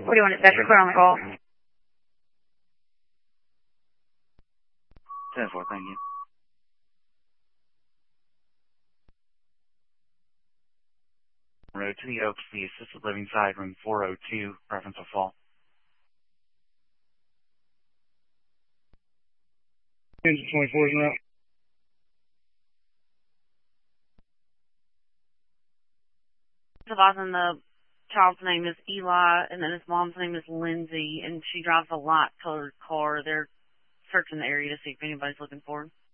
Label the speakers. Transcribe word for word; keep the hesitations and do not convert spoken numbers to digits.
Speaker 1: What do you want to set? Clear on the call.
Speaker 2: ten four, thank you. Road to the Oaks, the assisted living side, room four oh two, preference of fall.
Speaker 3: twenty-four is in route.
Speaker 1: And the child's name is Eli, and then his mom's name is Lindsay, and she drives a light-colored car. They're searching the area to see if anybody's looking for him.